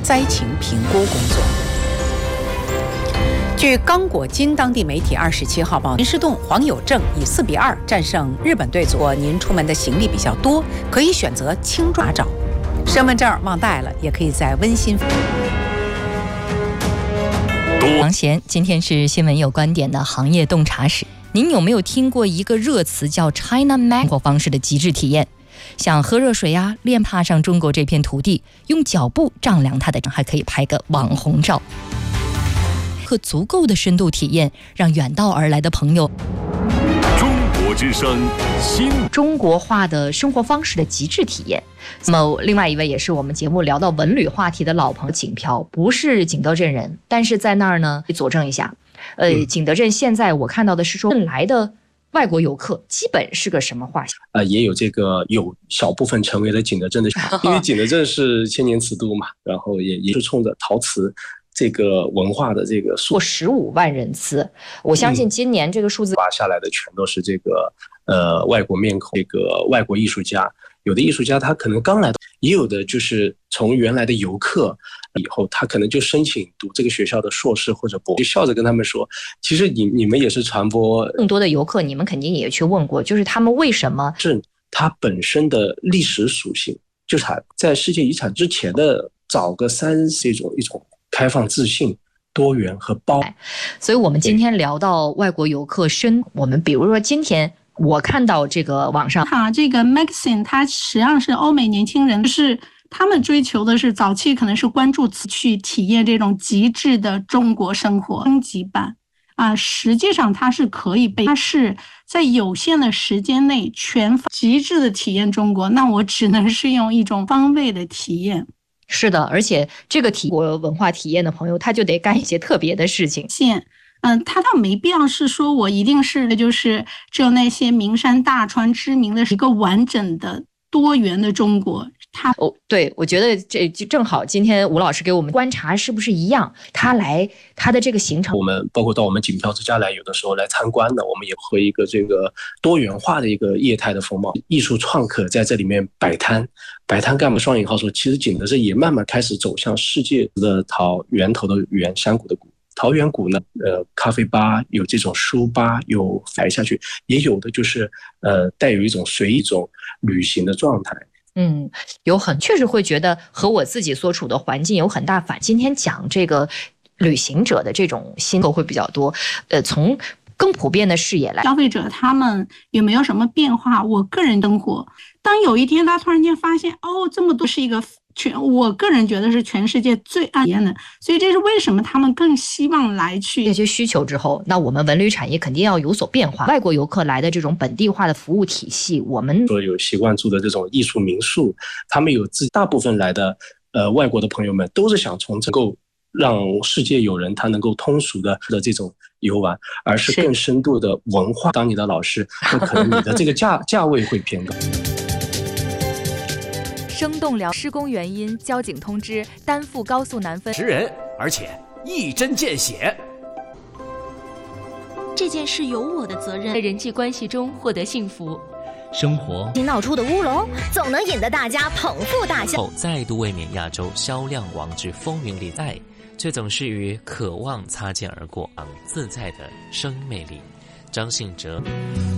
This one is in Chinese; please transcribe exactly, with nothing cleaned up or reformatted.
灾情评估工作。据刚果金当地媒体二十七号报，林世栋、黄有正以四比二战胜日本队。如果您出门的行李比较多，可以选择轻抓找，身份证忘带了，也可以在温馨。 王贤，今天是新闻有观点的行业洞察室。您有没有听过一个热词叫 China Mag 生活方式的极致体验？想喝热水呀，练踏上中国这片土地，用脚步丈量它的，还可以拍个网红照。和足够的深度体验，让远道而来的朋友。 中国之声，新中国化的生活方式的极致体验。那么，另外一位也是我们节目聊到文旅话题的老朋友景飘，不是景德镇人，但是在那儿呢，佐证一下。呃，嗯、景德镇现在我看到的是说，来的外国游客基本是个什么画像？ 呃，也有这个有小部分成为了景德镇的，因为景德镇是千年瓷都嘛，然后也也是冲着陶瓷这个文化的这个过十五万人次，我相信今年这个数字挖下来的全都是这个呃外国面孔，这个外国艺术家。有的艺术家他可能刚来，也有的就是从原来的游客以后，他可能就申请读这个学校的硕士或者博士，就笑着跟他们说，其实你你们也是传播。 更多的游客，你们肯定也去问过，就是他们为什么是它本身的历史属性，就是它在世界遗产之前的早个三这种一种开放、自信、多元和包。 所以我们今天聊到外国游客深，我们比如说今天。我看到这个网上， 它这个 magazine 它实际上是欧美年轻人，就是他们追求的是早期可能是关注词去体验这种极致的中国生活升级版啊，实际上它是可以被，它是在有限的时间内全极致的体验中国，那我只能是用一种方位的体验。 是的，而且这个体国文化体验的朋友，他就得干一些特别的事情。 现嗯，他倒没必要是说我一定是就是只有那些名山大川知名的一个完整的多元的中国。他哦，对，我觉得这就正好今天吴老师给我们观察是不是一样，他来他的这个行程， 我们包括到我们景飘之家来，有的时候来参观的，我们也会一个这个多元化的一个业态的风貌，艺术创客在这里面摆摊，摆摊干嘛？双引号说，其实景德镇也慢慢开始走向世界的陶源头的源山谷的谷。桃源谷呢，呃，咖啡吧有这种书吧，有摆下去，也有的就是呃，带有一种随一种旅行的状态。 嗯，有很确实会觉得和我自己所处的环境有很大反。今天讲这个旅行者的这种心构会比较多，呃，从更普遍的视野来， 消费者他们有没有什么变化？我个人生活，当有一天他突然间发现，哦，这么多是一个。全我个人觉得是全世界最安全的，所以这是为什么他们更希望来去这些需求之后，那我们文旅产业肯定要有所变化。外国游客来的这种本地化的服务体系，我们说有习惯住的这种艺术民宿，他们有自己大部分来的呃外国的朋友们都是想从能够让世界友人他能够通俗的的这种游玩，而是更深度的文化。当你的老师，那可能你的这个价价位会偏高。 生动聊施工原因，交警通知担负高速难分识人，而且一针见血。 这件事有我的责任， 在人际关系中获得幸福。 生活闹出的乌龙，总能引得大家捧腹大笑。 后再度卫冕亚洲销量王之风云里在，却总是与渴望擦肩而过，自在的生命魅力。张信哲。